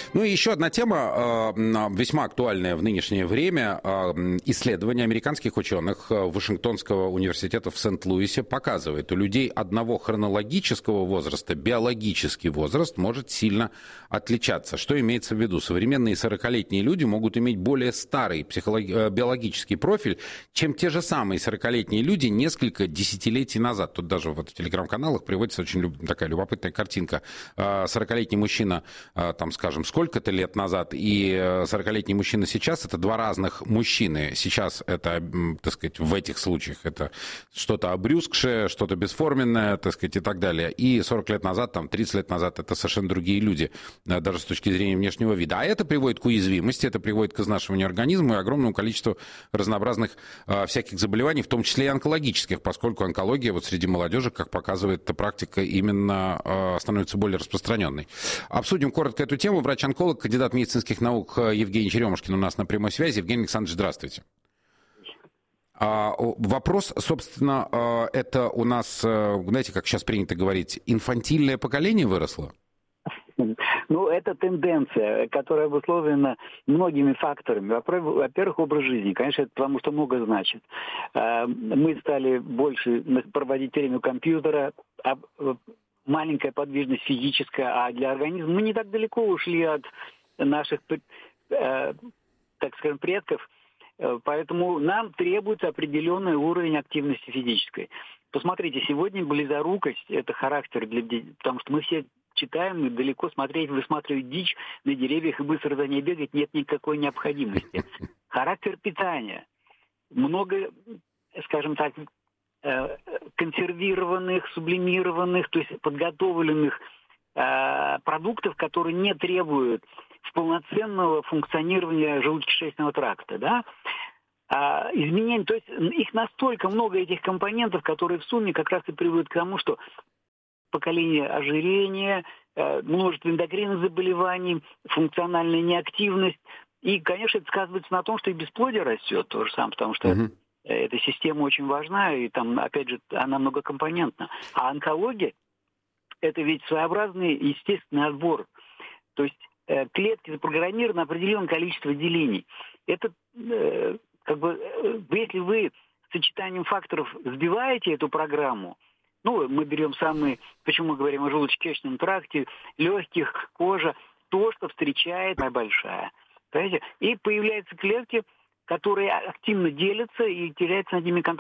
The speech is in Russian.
Ну и еще одна тема, весьма актуальная в нынешнее время. Исследование американских ученых Вашингтонского университета в Сент-Луисе показывает, у людей одного хронологического возраста биологический возраст может сильно отличаться. Что имеется в виду? Современные 40-летние люди могут иметь более старый биологический профиль, чем те же самые 40-летние люди несколько десятилетий назад. Тут даже вот в телеграм-каналах приводится очень такая любопытная картинка. 40-летний мужчина, там, скажем, сколько-то лет назад, и 40-летний мужчина сейчас — это два разных мужчины. Сейчас это, так сказать, в этих случаях это что-то обрюзгшее, что-то бесформенное, так сказать, и так далее. И 40 лет назад, там, 30 лет назад это совершенно другие люди, даже с точки зрения внешнего вида. А это приводит к уязвимости, это приводит к изнашиванию организма и огромному количеству разнообразных всяких заболеваний, в том числе и онкологических, поскольку онкология вот среди молодежи, как показывает эта практика, именно становится более распространенной. Обсудим коротко эту тему. Врач-онколог, кандидат медицинских наук Евгений Черемушкин у нас на прямой связи. Евгений Александрович, здравствуйте. Вопрос, собственно, это у нас, знаете, как сейчас принято говорить, инфантильное поколение выросло? Ну, это тенденция, которая обусловлена многими факторами. Во-первых, образ жизни. Конечно, это потому что много значит. Мы стали больше проводить время у компьютера, маленькая подвижность физическая, а для организма мы не так далеко ушли от наших, так скажем, предков, поэтому нам требуется определенный уровень активности физической. Посмотрите, сегодня близорукость – это характер для детей, потому что мы все читаем и далеко смотреть, высматривать дичь на деревьях и быстро за ней бегать нет никакой необходимости. Характер питания. Много, скажем так, консервированных, сублимированных, то есть подготовленных продуктов, которые не требуют полноценного функционирования желудочно-кишечного тракта, да? Изменения, то есть их настолько много, этих компонентов, которые в сумме как раз и приводят к тому, что поколение ожирения, множество эндокринных заболеваний, функциональная неактивность. И, конечно, это сказывается на том, что и бесплодие растет то же самое, потому что эта система очень важна, и там, опять же, она многокомпонентна. А онкология – это ведь своеобразный естественный отбор. То есть клетки запрограммированы на определенное количество делений. Это если вы сочетанием факторов сбиваете эту программу, ну, мы берем самые, почему мы говорим о желудочно-кишечном тракте, легких, кожа, то, что встречает большая. Понимаете? И появляются клетки, которые активно делятся и теряются над ними контроль.